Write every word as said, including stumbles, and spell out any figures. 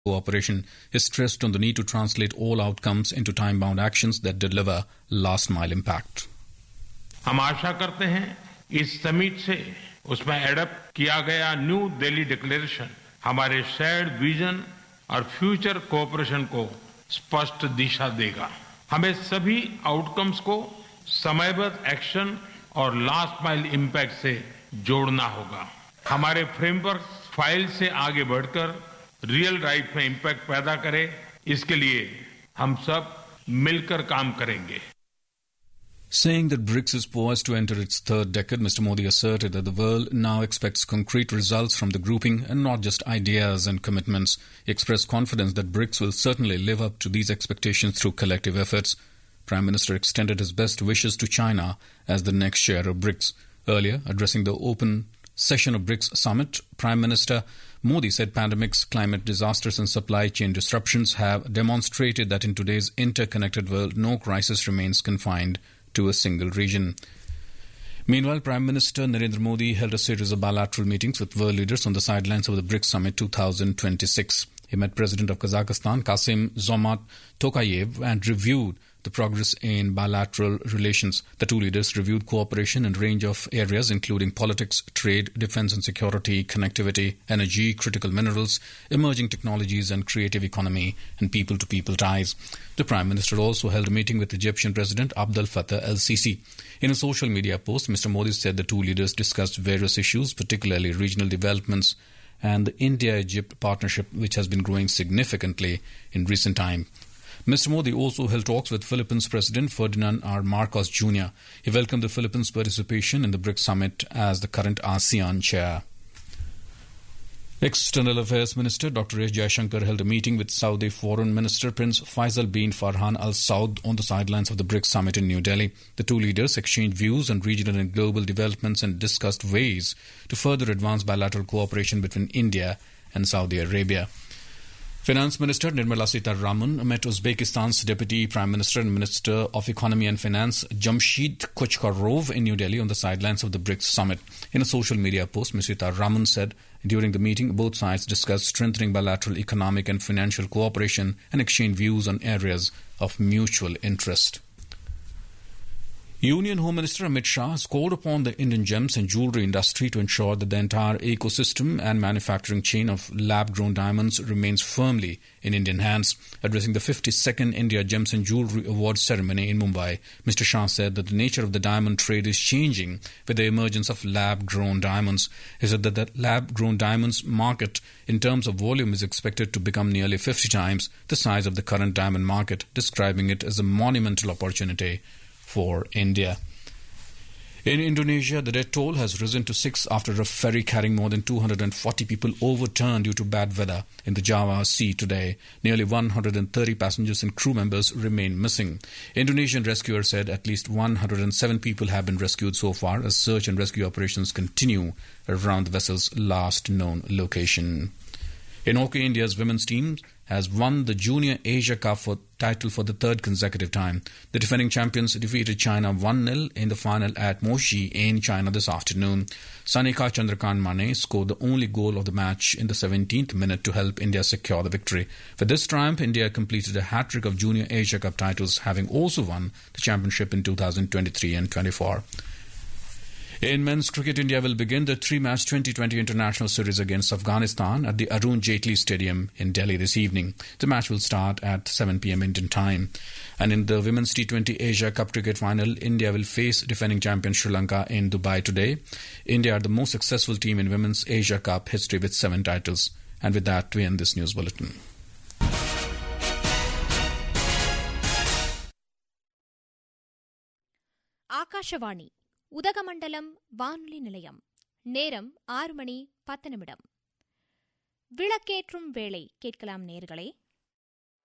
cooperation is stressed on the need to translate all outcomes into time-bound actions that deliver last-mile impact. हम आशा करते हैं इस summit से उसमें एडप्ट किया गया न्यू दिल्ली डिक्लेरेशन हमारे शेयर्ड विजन और फ्यूचर कोऑपरेशन को स्पष्ट दिशा देगा. हमें सभी आउटकम्स को समयबद्ध एक्शन और लास्ट माइल इम्पैक्ट से जोड़ना होगा. हमारे फ्रेमवर्क फाइल से आगे बढ़कर रियल लाइफ में इम्पैक्ट पैदा करे, इसके लिए हम सब मिलकर काम करेंगे. Saying that BRICS is poised to enter its third decade, Mister Modi asserted that the world now expects concrete results from the grouping and not just ideas and commitments. He expressed confidence that BRICS will certainly live up to these expectations through collective efforts. Prime Minister extended his best wishes to China as the next chair of BRICS. Earlier, addressing the open session of BRICS summit, Prime Minister Modi said pandemics, climate disasters and supply chain disruptions have demonstrated that in today's interconnected world, no crisis remains confined to a single region. Meanwhile, Prime Minister Narendra Modi held a series of bilateral meetings with world leaders on the sidelines of the BRICS Summit twenty twenty-six. He met President of Kazakhstan, Kassym-Jomart Tokayev, and reviewed the progress in bilateral relations. The two leaders reviewed cooperation in a range of areas, including politics, trade, defense and security, connectivity, energy, critical minerals, emerging technologies and creative economy, and people-to-people ties. The Prime Minister also held a meeting with Egyptian President Abdel Fattah el-Sisi. In a social media post, Mister Modi said the two leaders discussed various issues, particularly regional developments and the India-Egypt partnership, which has been growing significantly in recent time. Mister Modi also held talks with Philippines President Ferdinand R. Marcos Junior He welcomed the Philippines' participation in the BRICS summit as the current ASEAN chair. External Affairs Minister Doctor S. Jaishankar held a meeting with Saudi Foreign Minister Prince Faisal bin Farhan Al Saud on the sidelines of the BRICS summit in New Delhi. The two leaders exchanged views on regional and global developments and discussed ways to further advance bilateral cooperation between India and Saudi Arabia. Finance Minister Nirmala Sitharaman met Uzbekistan's Deputy Prime Minister and Minister of Economy and Finance Jamshid Kochkarov in New Delhi on the sidelines of the BRICS summit. In a social media post, Miz Sitharaman said during the meeting both sides discussed strengthening bilateral economic and financial cooperation and exchanged views on areas of mutual interest. Union Home Minister Amit Shah has called upon the Indian gems and jewellery industry to ensure that the entire ecosystem and manufacturing chain of lab-grown diamonds remains firmly in Indian hands. Addressing the fifty-second India Gems and Jewellery Awards ceremony in Mumbai, Mister Shah said that the nature of the diamond trade is changing with the emergence of lab-grown diamonds. He said that the lab-grown diamonds market in terms of volume is expected to become nearly fifty times the size of the current diamond market, describing it as a monumental opportunity for India. In Indonesia, the death toll has risen to six after a ferry carrying more than two hundred forty people overturned due to bad weather in the Java Sea today. Nearly one hundred thirty passengers and crew members remain missing. Indonesian rescuers said at least one hundred seven people have been rescued so far as search and rescue operations continue around the vessel's last known location. In hockey, India's women's team has won the Junior Asia Cup for title for the third consecutive time. The defending champions defeated China one nil in the final at Moshi in China this afternoon. Sanika Chandrakant Mane scored the only goal of the match in the seventeenth minute to help India secure the victory. For this triumph, India completed a hat-trick of Junior Asia Cup titles, having also won the championship in two thousand twenty-three and twenty-four. In men's cricket, India will begin the three-match twenty twenty international series against Afghanistan at the Arun Jaitley Stadium in Delhi this evening. The match will start at seven p.m. Indian time. And in the Women's T twenty Asia Cup cricket final, India will face defending champion Sri Lanka in Dubai today. India are the most successful team in Women's Asia Cup history with seven titles. And with that, we end this news bulletin. Akashvani Udhagamandalam வானொலி நிலையம். நேரம் ஆறு மணி பத்து நிமிடம். விளக்கேற்றும் வேளை கேட்கலாம் நேயர்களே.